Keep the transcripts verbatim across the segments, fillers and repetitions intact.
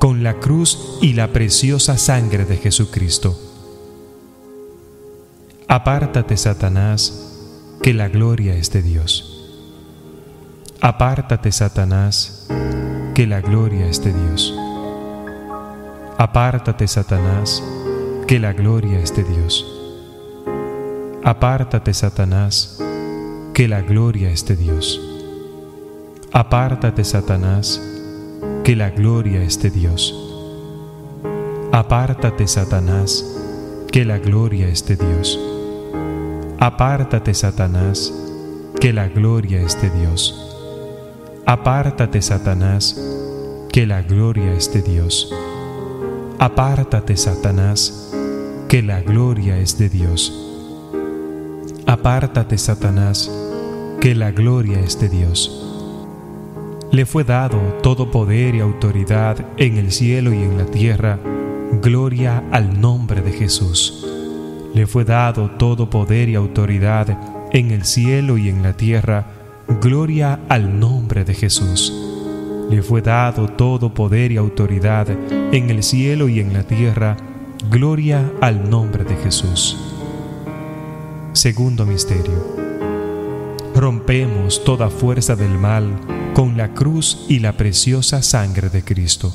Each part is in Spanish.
con la cruz y la preciosa sangre de Jesucristo. Apártate, Satanás, que la gloria es de Dios. Apártate, Satanás, que la gloria es de Dios. Apártate, Satanás, que la gloria es de Dios. Apártate, Satanás, que la gloria es de Dios. Apártate, Satanás, que la gloria es de Dios. Apártate, Satanás, que la gloria es de Dios. Apártate, Satanás, que la gloria es de Dios. Apártate, Satanás, que la gloria es de Dios. Apártate, Satanás, que la gloria es de Dios. Apártate, Satanás, que la gloria es de Dios. Le fue dado todo poder y autoridad en el cielo y en la tierra. Gloria al nombre de Jesús. Le fue dado todo poder y autoridad en el cielo y en la tierra. Gloria al nombre de Jesús. Le fue dado todo poder y autoridad en el cielo y en la tierra. Gloria al nombre de Jesús. Segundo misterio. Rompemos toda fuerza del mal con la cruz y la preciosa sangre de Cristo.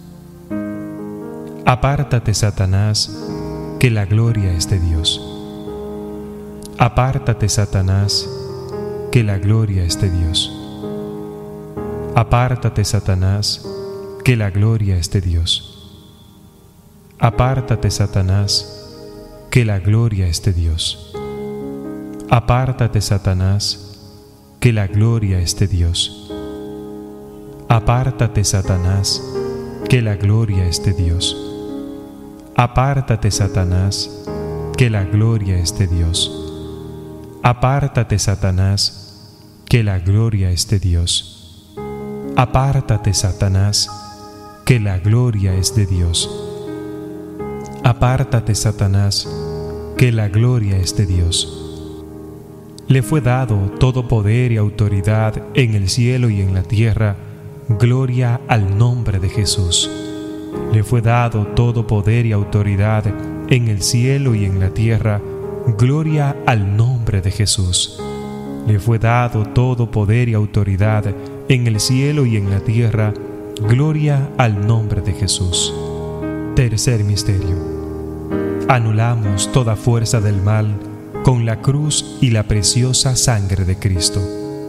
Apártate, Satanás, que la gloria es de Dios. Apártate, Satanás, que la gloria es de Dios. Apártate, Satanás, que la gloria es de Dios. Apártate, Satanás, que la gloria es de Dios. Apártate, Satanás, que la gloria es de Dios. Apártate, Satanás, que la gloria es de Dios. Apártate, Satanás, que la gloria es de Dios. Apártate, Satanás, que la gloria es de Dios. Apártate, Satanás, que la gloria es de Dios. Apártate, Satanás, que la gloria es de Dios. Le fue dado todo poder y autoridad en el cielo y en la tierra. Gloria al nombre de Jesús. Le fue dado todo poder y autoridad en el cielo y en la tierra. Gloria al nombre de Jesús. Le fue dado todo poder y autoridad en el cielo y en la tierra. Gloria al nombre de Jesús. Tercer misterio. Anulamos toda fuerza del mal con la cruz y la preciosa sangre de Cristo.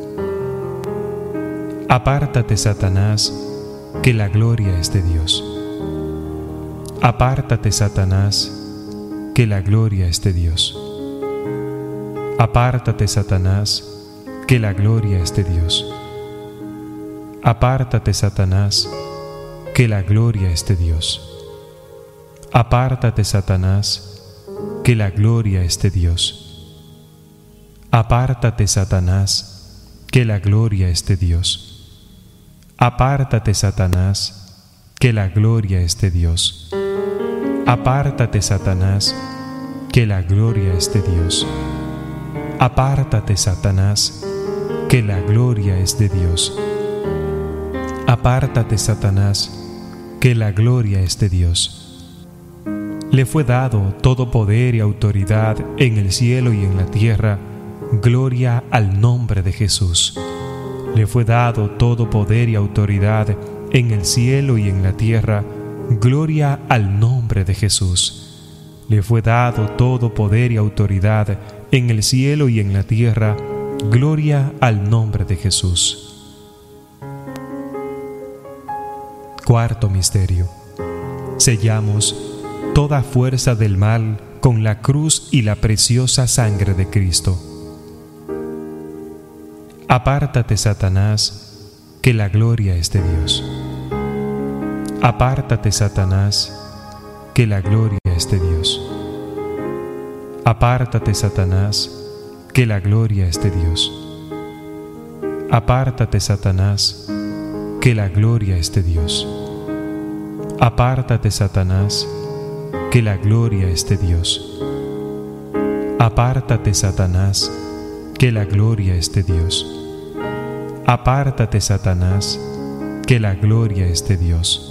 Apártate, Satanás, que la gloria es de Dios. Apártate, Satanás, que la gloria es de Dios. Apártate, Satanás, que la gloria es de Dios. Apártate, Satanás, que la gloria es de Dios. Apártate, Satanás, que la gloria es de Dios. Apártate, Satanás, que la gloria es de Dios. Apártate, Satanás, que la gloria es de Dios. Apártate, Satanás, que la gloria es de Dios. Apártate, Satanás, que la gloria es de Dios. Apártate, Satanás, que la gloria es de Dios. Le fue dado todo poder y autoridad en el cielo y en la tierra. Gloria al nombre de Jesús. Le fue dado todo poder y autoridad en el cielo y en la tierra. Gloria al nombre de Jesús. Le fue dado todo poder y autoridad en el cielo y en la tierra. Gloria al nombre de Jesús. Cuarto misterio. Sellamos toda fuerza del mal con la cruz y la preciosa sangre de Cristo. Apártate, Satanás, que la gloria es de Dios. Apártate, Satanás, que la gloria es de Dios. Apártate, Satanás, que la gloria es de Dios. Apártate, Satanás, que la gloria es de Dios. Apártate, Satanás, que la gloria es de Dios. Apártate, Satanás, que la gloria es de Dios. Apártate, Satanás, que la gloria es de Dios.